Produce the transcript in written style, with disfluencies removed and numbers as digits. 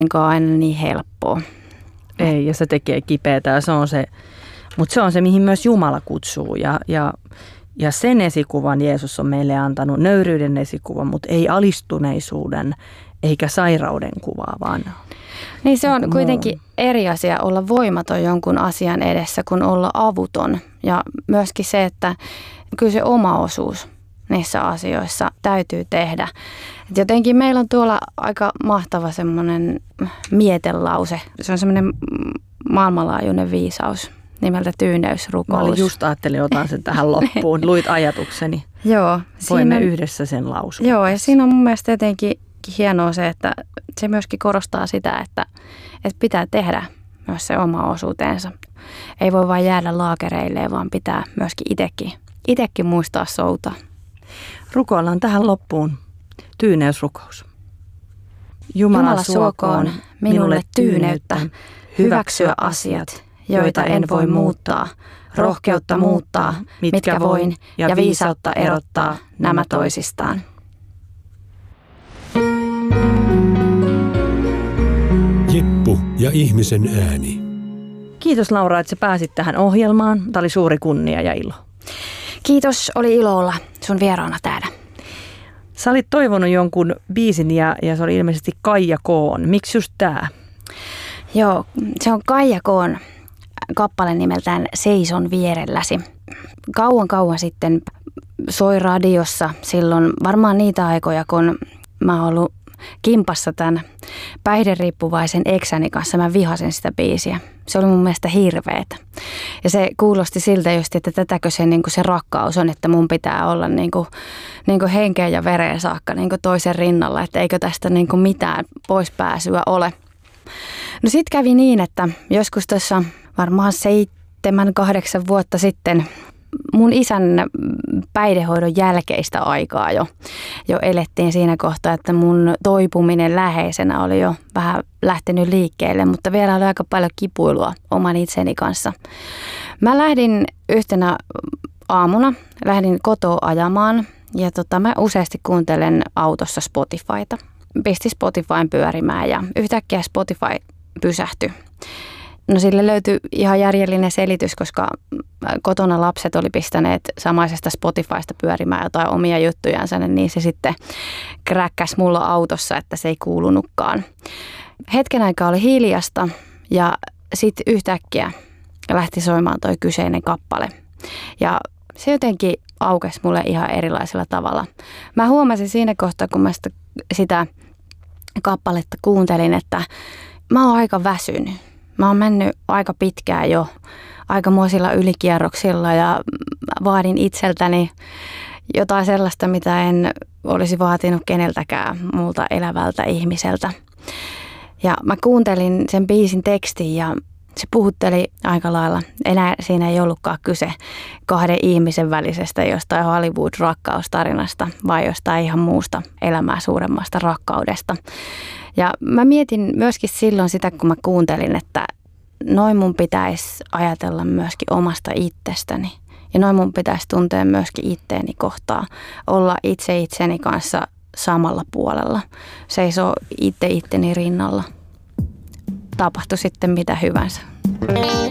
enkä aina niin helppoa. Ei, ja se tekee kipeätä ja mutta se on se, mihin myös Jumala kutsuu ja sen esikuvan Jeesus on meille antanut, nöyryyden esikuvan, mutta ei alistuneisuuden eikä sairauden kuvaa, vaan niin se on kuitenkin eri asia olla voimaton jonkun asian edessä kuin olla avuton. Ja myöskin se, että kyllä se oma osuus niissä asioissa täytyy tehdä. Et jotenkin meillä on tuolla aika mahtava semmoinen mietelause. Se on semmoinen maailmanlaajuinen viisaus nimeltä tyyneysrukous. Mä ajattelin, otan sen tähän loppuun. Luit ajatukseni. Joo. Voimme yhdessä sen lausua. Joo, ja siinä on mun mielestä jotenkin hienoa se, että se myöskin korostaa sitä, että pitää tehdä myös se oma osuutensa. Ei voi vain jäädä laakereilleen, vaan pitää myöskin itsekin muistaa soutaa. Rukoillaan tähän loppuun tyyneysrukous. Jumala suokoon minulle tyyneyttä, hyväksyä asiat, joita en voi muuttaa, rohkeutta muuttaa, mitkä voin, ja viisautta erottaa nämä toisistaan. Jeppu ja ihmisen ääni. Kiitos Laura, että sä pääsit tähän ohjelmaan. Tämä oli suuri kunnia ja ilo. Kiitos, oli ilo olla sun vieraana täällä. Sä olit toivonut jonkun biisin ja se oli ilmeisesti Kaija Koon. Miksi just tää? Joo, se on Kaija Koon kappale nimeltään Seison vierelläsi. Kauan sitten soi radiossa silloin varmaan niitä aikoja, kun mä oon ollut kimpassa tämän päihderiippuvaisen eksäni kanssa. Mä vihasin sitä biisiä. Se oli mun mielestä hirveetä. Ja se kuulosti siltä just, että tätäkö se, niin kuin se rakkaus on, että mun pitää olla niin kuin henkeen ja vereen saakka niin kuin toisen rinnalla, että eikö tästä niin kuin mitään poispääsyä ole. No sit kävi niin, että joskus tuossa varmaan 7-8 vuotta sitten mun isän päihdehoidon jälkeistä aikaa jo elettiin siinä kohtaa, että mun toipuminen läheisenä oli jo vähän lähtenyt liikkeelle, mutta vielä oli aika paljon kipuilua oman itseni kanssa. Mä lähdin yhtenä aamuna, kotoa ajamaan ja mä useasti kuuntelen autossa Spotifyta. Pistin Spotifyn pyörimään ja yhtäkkiä Spotify pysähtyi. No sille löytyi ihan järjellinen selitys, koska kotona lapset oli pistäneet samaisesta Spotifysta pyörimään jotain omia juttujansa, niin se sitten kräkkäsi mulla autossa, että se ei kuulunutkaan. Hetken aikaa oli hiljasta ja sitten yhtäkkiä lähti soimaan toi kyseinen kappale. Ja se jotenkin aukesi mulle ihan erilaisella tavalla. Mä huomasin siinä kohtaa, kun mä sitä kappaletta kuuntelin, että mä oon aika väsynyt. Mä oon mennyt aika pitkään jo aikamoisilla ylikierroksilla ja vaadin itseltäni jotain sellaista, mitä en olisi vaatinut keneltäkään muulta elävältä ihmiseltä. Ja mä kuuntelin sen biisin tekstin ja se puhutteli aika lailla. Enää siinä ei ollutkaan kyse kahden ihmisen välisestä jostain Hollywood-rakkaustarinasta, vai jostain ihan muusta elämää suuremmasta rakkaudesta. Ja mä mietin myöskin silloin sitä, kun mä kuuntelin, että noin mun pitäisi ajatella myöskin omasta itsestäni. Ja noin mun pitäisi tuntea myöskin itteeni kohtaa. Olla itse itseni kanssa samalla puolella. Seisoo itteni rinnalla. Tapahtui sitten mitä hyvänsä.